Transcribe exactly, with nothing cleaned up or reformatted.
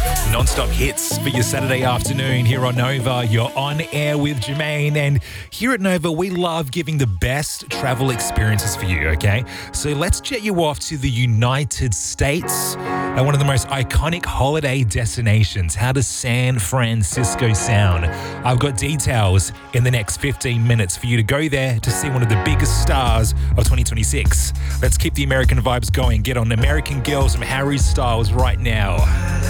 Non-stop hits for your Saturday afternoon here on Nova. You're on air with Jermaine, and here at Nova, we love giving the best travel experiences for you, okay? So let's jet you off to the United States, uh, one of the most iconic holiday destinations. How does San Francisco sound? I've got details in the next fifteen minutes for you to go there to see one of the biggest stars of twenty twenty-six. Let's keep the American vibes going. Get on American Girls from Harry Styles right now.